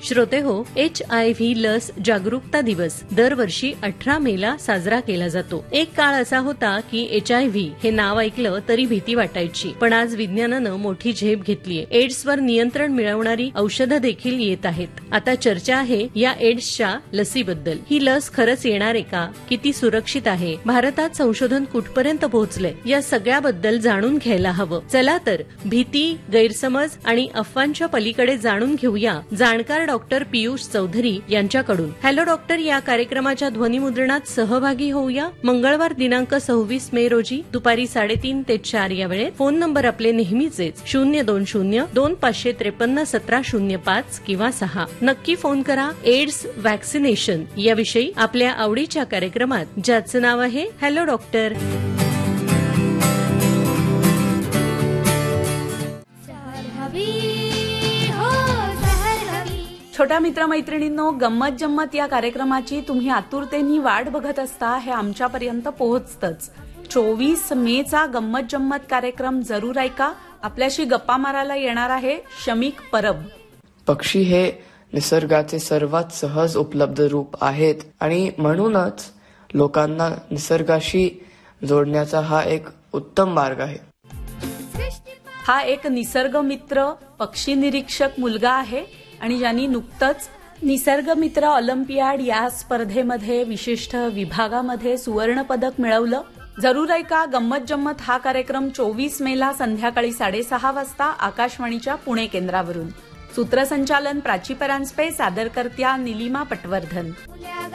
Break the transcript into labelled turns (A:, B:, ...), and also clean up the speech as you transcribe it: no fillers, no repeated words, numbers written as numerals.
A: श्रोते हो, HIV लस जागरूकता दिवस दरवर्षी 18 मेला साजरा केला जातो. एक काळ असा होता की HIV हे नाव ऐकलं तरी भीती वाटायची, पण आज विज्ञानानं मोठी झेप घेतलीय. एड्सवर नियंत्रण मिळवणारी औषधं देखील येत आहेत. आता चर्चा आहे या एड्सच्या लसीबद्दल. ही लस खरंच येणार आहे का? किती सुरक्षित आहे? भारतात संशोधन कुठपर्यंत पोहोचलंय? या सगळ्याबद्दल जाणून घ्यायला हवं. चला तर भीती, गैरसमज आणि अफवांच्या पलीकडे जाणून घेऊया जाणकार डॉक्टर पियुष चौधरी यांच्याकडून. हॅलो डॉक्टर या कार्यक्रमाच्या ध्वनिमुद्रणात सहभागी होऊया. मंगळवार दिनांक 26 मे रोजी दुपारी 3:30 ते 4 या वेळेत. फोन नंबर आपले नेहमीचेच 020-2553-1705 किंवा 6. नक्की फोन करा. एड्स व्हॅक्सिनेशन याविषयी आपल्या आवडीच्या कार्यक्रमात, ज्याचं नाव आहे हॅलो डॉक्टर.
B: छोट्या मित्रमैत्रिणींनो, गंमत जम्मत या कार्यक्रमाची तुम्ही आतुरतेने वाट बघत असता हे आमच्यापर्यंत पोहोचतच. 24 मेचा गंमत जम्मत कार्यक्रम जरूर ऐका. आपल्याशी गप्पा मारायला येणार आहे शमीक परब.
C: पक्षी हे निसर्गाचे सर्वात सहज उपलब्ध रूप आहेत आणि म्हणूनच लोकांना निसर्गाशी जोडण्याचा हा एक उत्तम मार्ग आहे.
B: हा एक निसर्ग मित्र पक्षी निरीक्षक मुलगा आहे आणि ज्यांनी नुकतंच निसर्ग मित्र ऑलिम्पियाड या स्पर्धेमध्ये विशिष्ट विभागामध्ये सुवर्ण पदक मिळवलं. जरूर ऐका गंमत जम्मत हा कार्यक्रम 24 मेला संध्याकाळी 6:30 वाजता आकाशवाणीच्या पुणे केंद्रावरून. सूत्रसंचालन प्राची परांजपे, सादरकर्त्या निलिमा पटवर्धन.